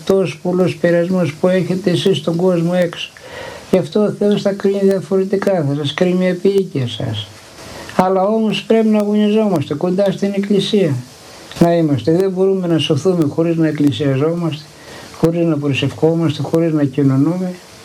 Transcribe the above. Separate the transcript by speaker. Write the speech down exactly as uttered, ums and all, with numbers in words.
Speaker 1: τόσους πολλούς πειρασμούς που έχετε εσείς στον κόσμο έξω. Γι' αυτό ο Θεός θα κρίνει διαφορετικά, θα σας κρίνει επί και εσάς. Αλλά όμως πρέπει να αγωνιζόμαστε κοντά στην Εκκλησία. Να είμαστε, δεν μπορούμε να σωθούμε χωρίς να εκκλησιαζόμαστε, χωρίς να προσευχόμαστε, χωρίς να κοινωνούμε.